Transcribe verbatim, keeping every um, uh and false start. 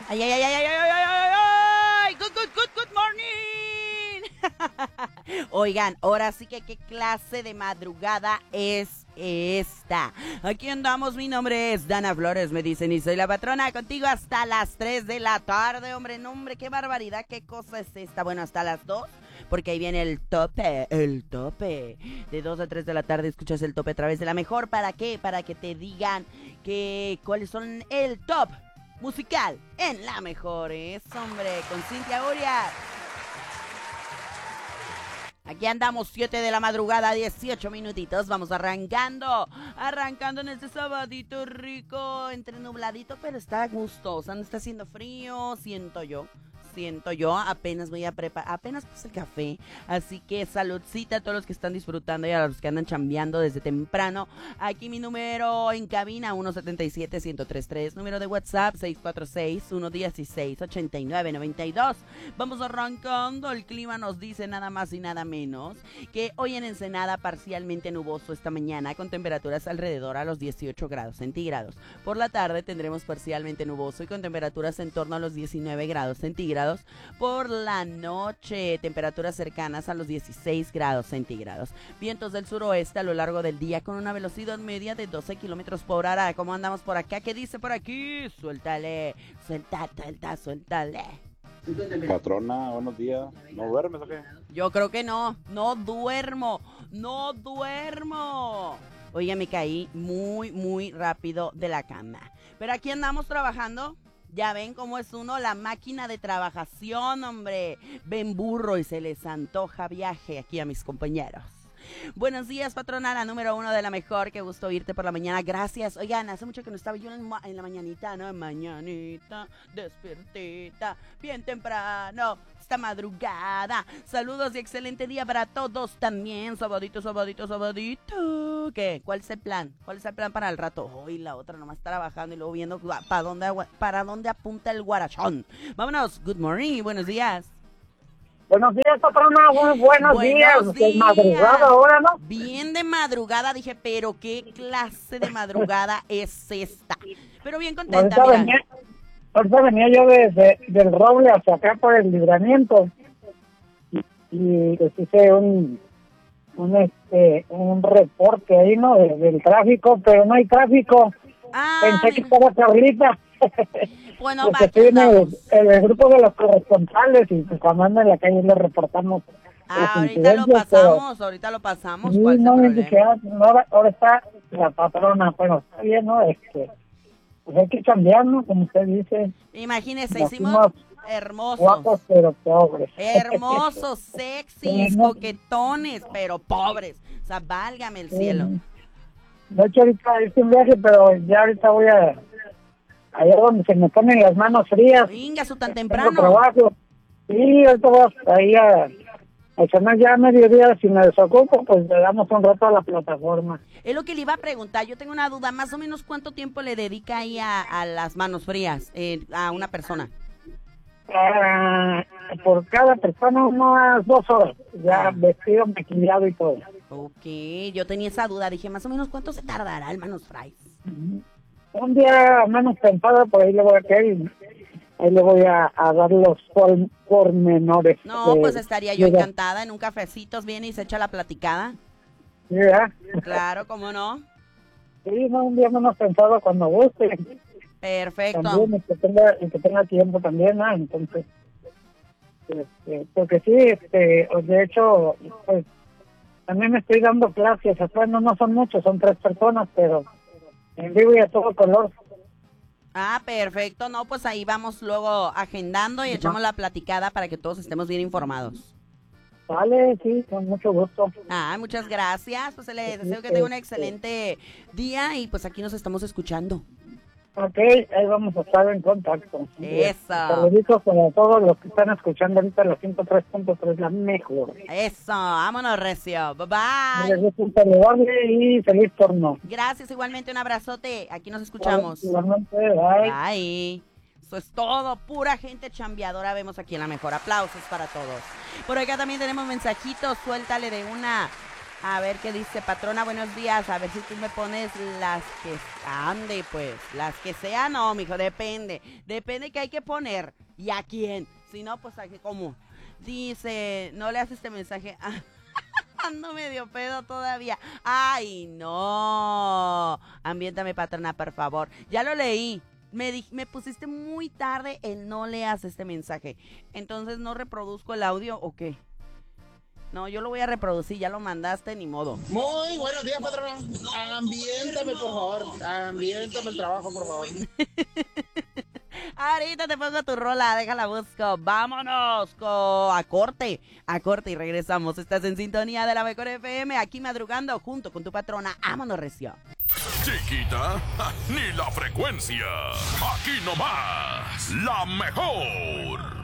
Ay, ay, ay, ay, ay, ay, ay, ay, ay. Good, good, good, good morning. Oigan, ahora sí que qué clase de madrugada es esta. Aquí andamos, mi nombre es Dana Flores, me dicen, y soy la patrona, contigo hasta las tres de la tarde, hombre, no, hombre, qué barbaridad, qué cosa es esta. Bueno, hasta las dos, porque ahí viene el tope, el tope. De dos a tres de la tarde escuchas el tope a través de la mejor. ¿Para qué? Para que te digan que cuáles son el top musical en la mejor. Es, hombre, con Cintia Urias. Aquí andamos, siete de la madrugada, dieciocho minutitos. Vamos arrancando, arrancando en este sabadito rico, entre nubladito, pero está a gusto. O sea, no está haciendo frío, siento yo. Siento yo, apenas voy a preparar, apenas puse el café, así que saludcita a todos los que están disfrutando y a los que andan chambeando desde temprano. Aquí mi número en cabina, uno siete siete, uno cero tres tres, número de WhatsApp, seis cuatro seis, uno uno seis, ocho nueve nueve dos. Vamos arrancando, el clima nos dice nada más y nada menos que hoy en Ensenada parcialmente nuboso esta mañana con temperaturas alrededor a los dieciocho grados centígrados. Por la tarde tendremos parcialmente nuboso y con temperaturas en torno a los diecinueve grados centígrados. Por la noche, temperaturas cercanas a los dieciséis grados centígrados. Vientos del suroeste a lo largo del día con una velocidad media de doce kilómetros por hora. ¿Cómo andamos por acá? ¿Qué dice por aquí? Suéltale, suelta, suelta, suéltale. Patrona, buenos días. ¿No duermes o qué? Yo creo que no, no duermo, no duermo. Oye, me caí muy, muy rápido de la cama. Pero aquí andamos trabajando. Ya ven cómo es uno, la máquina de trabajación, hombre. Ven burro y se les antoja viaje aquí a mis compañeros. Buenos días, patrona, la número uno de la mejor. Qué gusto oírte por la mañana. Gracias. Oigan, hace mucho que no estaba yo en, en la mañanita, ¿no? En mañanita, despertita, bien temprano, esta madrugada. Saludos y excelente día para todos también. Sabadito, sabadito, sabadito. ¿Qué? ¿Cuál es el plan? ¿Cuál es el plan para el rato? Hoy la otra nomás trabajando y luego viendo para dónde, para dónde apunta el guarachón. Vámonos. Good morning. Buenos días. Buenos días, patrona, muy buenos, buenos días. días. De madrugada ahora, ¿no? Bien de madrugada, dije, pero qué clase de madrugada es esta. Pero bien contenta, ahorita mira. venía, ahorita venía yo de, de- del Roble hasta acá por el Libramiento y, y les hice un, un, este, un reporte ahí, ¿no? De- del tráfico, pero no hay tráfico. Ah, Pensé que mira. estaba Carlita. Bueno, Porque va, aquí estoy en el, andamos. en el grupo de los corresponsales y pues cuando ando en la calle le reportamos Ah, los ahorita lo incidencias, pero pasamos, ahorita lo pasamos. sí, ¿Cuál es el no, me problema? dije, ah, no, ahora, ahora está la patrona, bueno, está bien, ¿no? Este, pues hay que cambiar, ¿no? Como usted dice, Imagínese, nos hicimos fuimos hermosos. guapos pero pobres. Hermosos, sexys, Sí, no. coquetones, pero pobres. O sea, válgame el Sí. cielo. De hecho, ahorita hice un viaje, pero ya ahorita voy a, allá donde se me ponen las manos frías. Venga, su tan Tengo temprano. trabajo. Sí, ahorita voy a- ahí a, a cenar ya a mediodía, si me desocupo, pues le damos un rato a la plataforma. Es lo que le iba a preguntar. Yo tengo una duda. Más o menos, ¿cuánto tiempo le dedica ahí a, a las manos frías eh, a una persona? Ah, por cada persona unas dos horas, ya Ah. vestido, maquillado y todo. Ok, yo tenía esa duda. Dije, más o menos, ¿cuánto se tardará el manos fries? Un día menos temprano, por ahí le voy a caer y ahí le voy a, a dar los por- pormenores. No, de- pues estaría yo de la- encantada. En un cafecito viene y se echa la platicada. Sí, ¿verdad? Claro, ¿cómo no? Sí, no, un día menos pensado cuando guste. Perfecto. También, y que tenga, y que tenga tiempo también, ¿no? Entonces, este, porque sí, este, de hecho, pues, también me estoy dando clases, bueno, no son muchos, son tres personas, pero en vivo y a todo color. Ah, perfecto. No, pues ahí vamos luego agendando y echamos la platicada para que todos estemos bien informados. Vale, sí, con mucho gusto. Ah, muchas gracias. Pues le deseo que tenga un excelente día y pues aquí nos estamos escuchando. Ok, ahí vamos a estar en contacto. Eso. Saluditos para todos los que están escuchando ahorita la ciento tres punto tres, la mejor. Eso, vámonos, Recio. Bye Me bye. gusta un saludarle y feliz torno. Gracias, igualmente un abrazote. Aquí nos escuchamos. Igualmente, bye. Bye. Eso es todo, pura gente chambeadora vemos aquí en La Mejor. Aplausos para todos. Por acá también tenemos mensajitos, suéltale de una. A ver qué dice, patrona, buenos días. A ver si tú me pones las que... Ande, pues, las que sean, no, mijo, depende. Depende que hay que poner. ¿Y a quién? Si no, pues, ¿a qué? ¿Cómo? Dice, no le haces este mensaje... Ando medio pedo todavía. Ay, no. Ambiéntame, patrona, por favor. Ya lo leí. Me, di me pusiste muy tarde el no leas este mensaje. Entonces, ¿no reproduzco el audio o qué? No, yo lo voy a reproducir. Ya lo mandaste, ni modo. Muy buenos días, patrona. Ambiéntame, por favor. Ambiéntame el trabajo, por favor. Ahorita te pongo tu rola, déjala busco. Vámonos co a corte, a corte y regresamos. Estás en sintonía de la Mejor F M, aquí madrugando junto con tu patrona. Vámonos, recio. Chiquita, ni la frecuencia. Aquí nomás, la mejor.